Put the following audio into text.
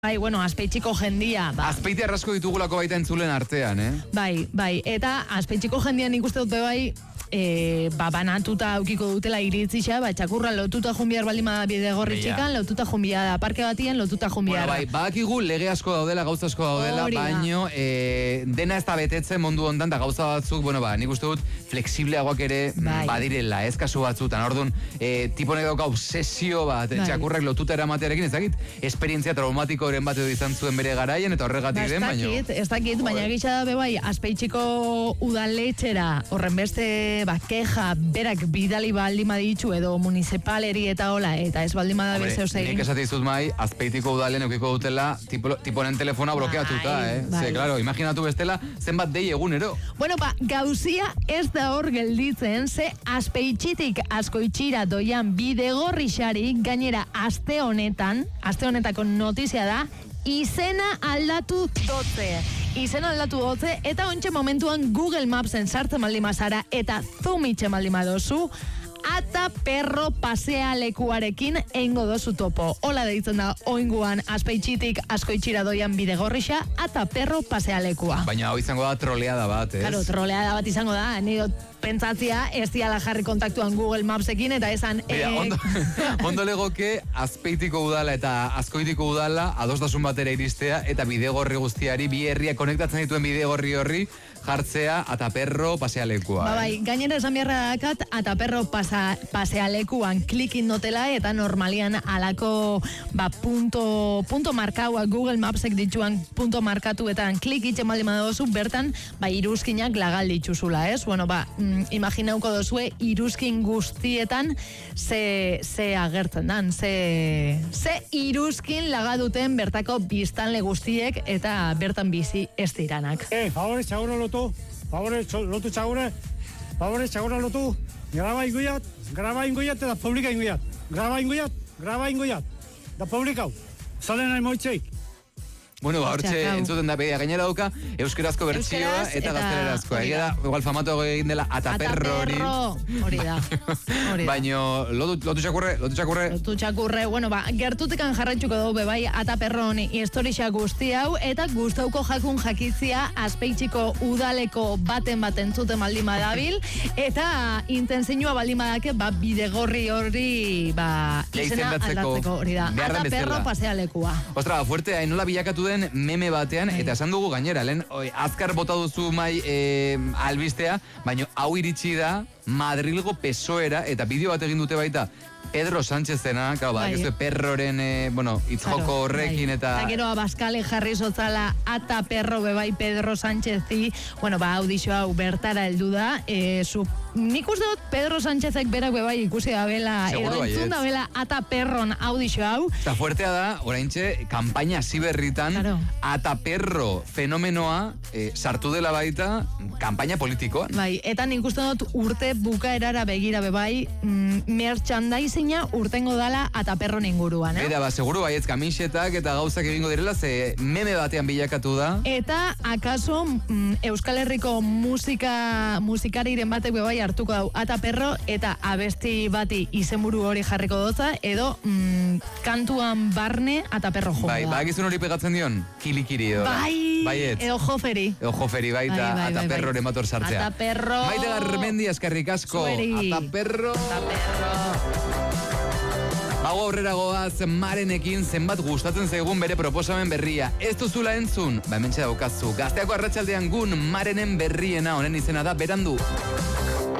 Bai, bueno, Azpeitiko jendia. Ba. Azpeiti arrasko ditugulako baita entzulen artean, Bai. Eta Azpeitiko jendian ikuste dut bai, banatuta aukiko dutela iritzisa, txakurra lotuta junbiar baldima bidegorri txikan, lotuta junbia da parke batien, lotuta junbia da. Badakigu lege asko daudela, gauza asko daudela, baino dena ez da betetzen mundu ondan, da gauza batzuk, nik uste dut flexibleagoak ere badirela, ez kasu batzutan. Orduan, tiponek dauka obsesio bat, txakurrak lotuta eramatearekin, ez dakit, esperientzia traumatikoren bat edo izan zuen bere garaien, eta horregatik den, baino. Ez dakit, baina gisa da bai, Azpeitiko udaletxera, horren beste keja, berak bidali baldima ditxu edo municipaleri eta hola, eta ez baldima da bezeo zein. Nik esatizut mai, Azpeitiko udalen eukiko dutela tiponen telefona blokeatuta, Ze, claro, imaginatu bestela, zenbat dei egunero. Bueno, gauzia ez da hor gelditzen, ze Azpeitxitik Azkoitxira doian bidegorrixari, gainera aste honetako notizia da, izena aldatu dotze, eta ontxe momentuan Google Mapsen sartzen baldima zara eta zoomitzen baldima dozu, ata perro pasea lekuarekin eingo dozu topo. Hola deitzen da oinguan Azpeitxitik Azkoitxira doian bidegorrixa, ata perro pasea lekua. Baina hau izango da troleada bat, ez? Claro, troleada bat izango da, nire pentsatzia ez diala jarri kontaktuan Google Mapsekin eta esan... Ondo legoke Azpeitiko udala eta Azkoitiko udala adostasun batera iristea eta bidegorri guztiari, bi herriak konektatzen dituen bidegorri horri jartzea ataperro pasealekua. Bai, gainera esan beharra dakat, ataperro pasealekuan klikin notela eta normalian alako punto markaua Google Mapsek dituan punto markatuetan klik itxe maldima dozu, bertan iruzkinak lagal dituzula, ez? Bueno, imaginauko dozue iruzkin guztietan ze agertzen dan, ze iruzkin lagaduten bertako biztanle guztiek eta bertan bizi ez diranak. Favore, txagura lotu, lotu txagura, lotu, graba ingoiat eta publika ingoiat, graba ingoiat, da publikau, salen nahi moitzeik. Bueno, hortxe entzuten da pedia, gainera dauka euskerazko bertsioa eta gaztelerazkoa. Ega da, igual famatu egin dela ataperro hori da. Baina, lotu txakurre. Bueno, gertutekan jarraitzuko dugu bai ataperro honi historia guzti hau, eta guztauko jakun jakitzia Azpeitxiko udaleko baten entzuten baldima dabil, eta intenzinua baldima dake, bidegorri hori, izena aldatzeko hori da. Ataperro pasealekua. Ostra, fuerte, nola bilakatu meme batean, eta esan dugu gainera, azkar bota duzu mai albistea, baina hau iritsi da Madrilgo PSOEra, eta bideo bat egin dute baita Pedro Sánchezena, perroren itzjoko horrekin, eta gero abaskale jarri sotzala ata perro bebai Pedro Sánchezi, audizio hau bertara heldu da, nik uste dut Pedro Sánchezek berak bebai ikusi da bela, entzun da bela ata perron audizio hau. Eta fuertea da, oraintxe, kampaina ziberritan, ata perro fenomenoa sartu dela baita, kampaina politikoan. Bai, eta nik uste dut urte bukaerara begira bebai, merchandising-a urtengo dala ataperron inguruan, seguru baietz kamisetak eta gauzak egingo direla, ze meme batean bilakatu da. Eta, akaso, Euskal Herriko musikariren batek bebai hartuko dau ataperro, eta abesti bati izenburu hori jarriko dotza, edo kantuan barne ataperro joa. Bagizun hori pegatzen dion? Kilikiri edo. Edo joferi. Baita ataperroren bator sartzea. Ataperro. Maite Garmendi, eskerrik asko. Ataperro. Hau aurrera goaz Marenekin zenbat gustatzen zaigun bere proposamen berria. Ez duzula entzun? Hementxe daukazu. Gazteako arratsaldean gun Marenen berriena, honen izena da Berandu.